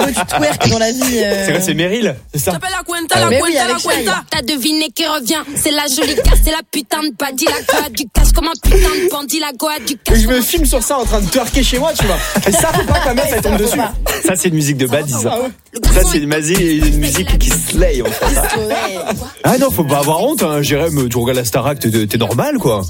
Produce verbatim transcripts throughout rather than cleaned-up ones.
tu twerk dans la vie. Euh... C'est quoi, c'est Meryl? C'est ça? J'appelle la cuenta, la cuenta, la cuenta. T'as deviné qui revient. C'est la jolie casse, c'est la putain de badie, la goa du cash comme un putain de bandit, la goa du cash. Je me filme sur ça en train de twerker chez moi, tu vois. Et ça, faut pas que ma meuf, elle tombe dessus. Ça, c'est une musique de badie, ça. Ça, c'est une, une musique qui slay, en fait. Ça. Ah non, faut pas avoir honte, hein. Jérém, tu regardes la Starac, t'es, t'es normal, quoi.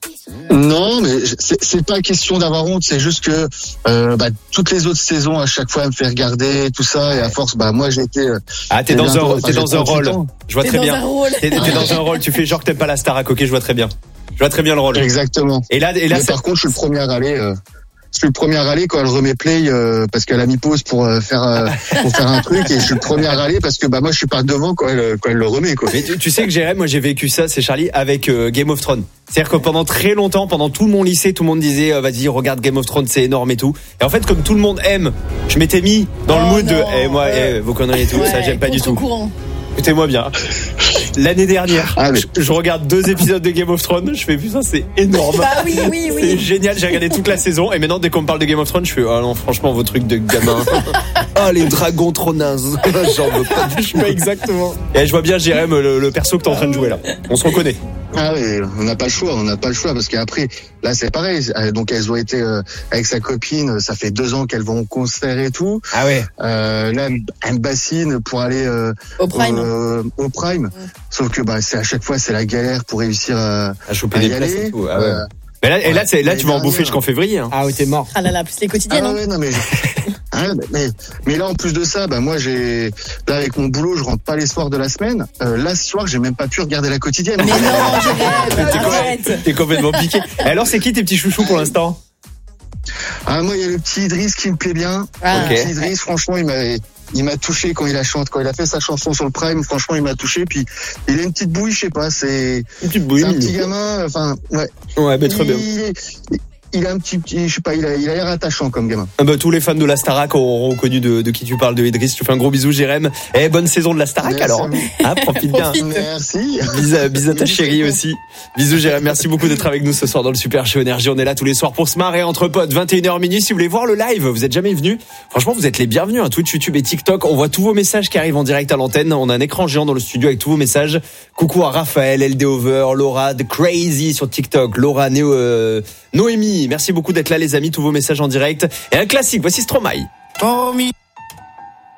Non, mais c'est, c'est pas question d'avoir honte, c'est juste que euh, bah, toutes les autres saisons, à chaque fois, elle me fait regarder tout ça, et à force, bah moi, j'ai été. Euh, ah, t'es dans un, enfin, t'es dans un rôle. Je vois t'es très dans bien. Un rôle. T'es, t'es dans un rôle. Tu fais genre que t'aimes pas la Starac, ok, je vois très bien. Je vois très bien le rôle. Exactement. Et là, et là, mais ça... par contre, je suis le premier à râler. Euh... Je suis le premier à râler quand elle remet play euh, parce qu'elle a mis pause pour euh, faire euh, pour faire un truc, et je suis le premier à râler parce que bah moi je suis pas devant quand elle quand elle le remet, quoi. Mais tu, tu sais que Jérém, moi j'ai vécu ça, c'est Charlie, avec euh, Game of Thrones. C'est-à-dire que pendant très longtemps, pendant tout mon lycée, tout le monde disait euh, vas-y regarde Game of Thrones, c'est énorme et tout. Et en fait, comme tout le monde aime, je m'étais mis dans oh le mood non, de eh, moi ouais. eh, vos conneries et tout, ouais, ça j'aime pas du tout. Courant. Écoutez-moi bien. L'année dernière, ah, mais... je, je regarde deux épisodes de Game of Thrones, je fais putain c'est énorme. Bah oui, oui, oui. C'est génial, j'ai regardé toute la saison et maintenant dès qu'on me parle de Game of Thrones, je fais ah oh non franchement vos trucs de gamin. Ah les dragons trop nazes. J'en veux pas. Je suis pas exactement. Et je vois bien Jérém le, le perso que t'es en train de jouer là. On se reconnaît. Ah oui, on n'a pas le choix, on n'a pas le choix parce qu'après là c'est pareil. Donc elles ont été euh, avec sa copine, ça fait deux ans qu'elles vont au concert et tout. Ah ouais. Euh, là elle me bassine pour aller euh, au prime. Euh, au prime. Mmh. Sauf que bah c'est à chaque fois c'est la galère pour réussir à, à choper à des y places aller. Et tout. Ah ouais. Euh, mais là, et là, c'est, là tu vas en bouffer jusqu'en février. Hein. Ah oui, t'es mort. Ah là là, plus les quotidiennes. Ah ouais, non mais, ah, mais, mais là en plus de ça, bah moi j'ai là avec mon boulot, je rentre pas les soirs de la semaine. Euh, là ce soir, j'ai même pas pu regarder la quotidienne. Mais non, je rêve. T'es, quoi, t'es complètement piqué. Et alors, c'est qui tes petits chouchous pour l'instant? Ah moi, il y a le petit Idriss qui me plaît bien. Ah, okay. Le petit Idriss, franchement, il m'a il m'a touché quand il a chanté, quand il a fait sa chanson sur le Prime. Franchement, il m'a touché. Puis il a une petite bouille, je sais pas, c'est une petite bouille. C'est un petit gamin. Enfin, ouais. Ouais, mais très bien. Il, il a un petit, je sais pas, il a, il a l'air attachant comme gamin. Ah bah, tous les fans de la Starac auront reconnu de, de qui tu parles, de Idriss. Tu fais un gros bisou, Jérém. Eh, bonne saison de la Starac, merci alors. Ah, profite bien. Merci. Bisous, bisous à ta chérie aussi. Bisous, Jérém. Merci beaucoup d'être avec nous ce soir dans le Super Show Énergie. On est là tous les soirs pour se marrer entre potes. vingt et une heures minuit. Si vous voulez voir le live, vous êtes jamais venus. Franchement, vous êtes les bienvenus. Hein. Twitch, YouTube et TikTok. On voit tous vos messages qui arrivent en direct à l'antenne. On a un écran géant dans le studio avec tous vos messages. Coucou à Raphaël, L D Over, Laura, The Crazy sur TikTok, Laura, Néo, euh, Noémie. Merci beaucoup d'être là, les amis. Tous vos messages en direct. Et un classique. Voici Stromae.